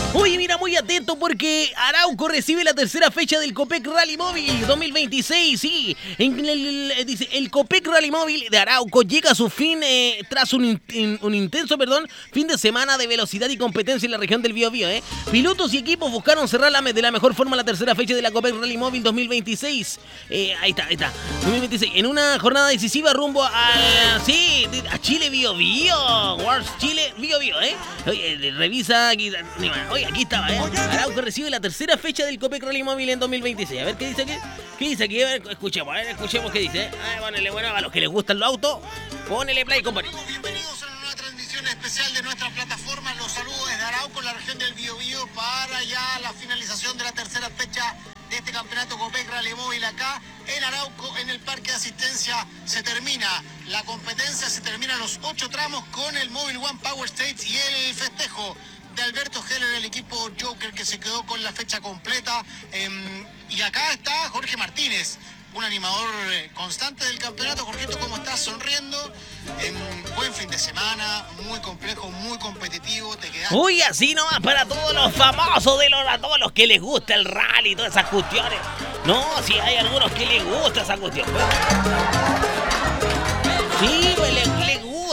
Oye, mira, muy atento porque Arauco recibe la tercera fecha del Copec Rally Móvil 2026, sí. Dice, el Copec Rally Móvil de Arauco llega a su fin tras un intenso fin de semana de velocidad y competencia en la región del Biobío, ¿eh? Pilotos y equipos buscaron cerrar de la mejor forma la tercera fecha de la Copec Rally Móvil 2026. Ahí está. 2026. En una jornada decisiva rumbo a Chile Biobío. Wars Chile Biobío, ¿eh? Oye, revisa aquí. Oye, aquí estaba, ¿eh? Arauco recibe la tercera fecha del Copec Rally Móvil en 2026. A ver qué dice aquí. ¿Qué dice aquí? A ver, escuchemos qué dice. Ponele, bueno, a los que les gustan los autos, ponele play, compadre. Bienvenidos a una nueva transmisión especial de nuestra plataforma. Los saludos desde Arauco, la región del Biobío, para ya la finalización de la tercera fecha de este campeonato Copec Rally Móvil acá en Arauco, en el parque de asistencia. Se termina la competencia, se terminan los 8 tramos con el Móvil One Power Stage y el festejo de Alberto Heller, el equipo Joker, que se quedó con la fecha completa. Y acá está Jorge Martínez, un animador constante del campeonato. Jorgito, ¿cómo estás? Sonriendo. Buen fin de semana, muy complejo, muy competitivo. Te quedaste. Uy, así nomás para todos los famosos, a todos los que les gusta el rally y todas esas cuestiones. No, si hay algunos que les gusta esa cuestión. Sí, pues